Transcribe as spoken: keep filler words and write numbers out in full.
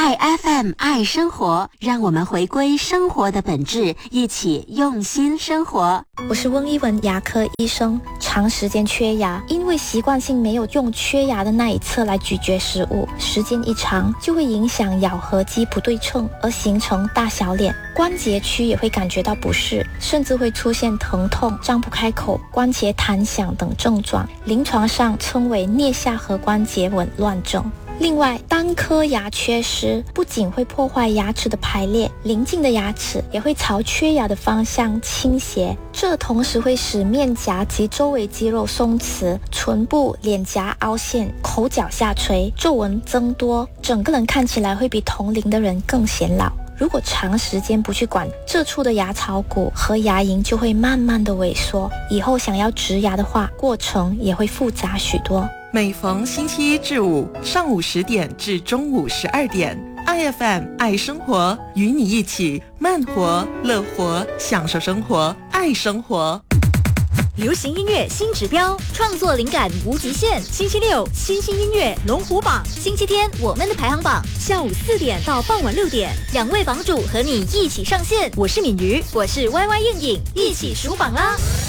爱 F M 爱生活，让我们回归生活的本质，一起用心生活。 我是翁一文，牙科医生。长时间缺牙，因为习惯性没有用缺牙的那一侧来咀嚼食物，时间一长就会影响咬合肌不对称，而形成大小脸。关节区也会感觉到不适，甚至会出现疼痛、张不开口、关节弹响等症状，临床上称为颞下颌关节紊乱症。另外，单颗牙缺失不仅会破坏牙齿的排列，邻近的牙齿也会朝缺牙的方向倾斜，这同时会使面颊及周围肌肉松弛，唇部、脸颊凹陷，口角下垂，皱纹增多，整个人看起来会比同龄的人更显老。如果长时间不去管，这处的牙槽骨和牙龈就会慢慢的萎缩，以后想要植牙的话，过程也会复杂许多。 每逢星期一至五上午十点至中午十二点， I F M 爱生活，与你一起慢活、乐活，享受生活，爱生活。 流行音乐新指标，创作灵感无极限。星期六新兴音乐龙虎榜，星期天我们的排行榜，下午四点到傍晚六点，两位榜主和你一起上线。我是敏瑜，我是 Y Y 硬颖，一起数榜啦！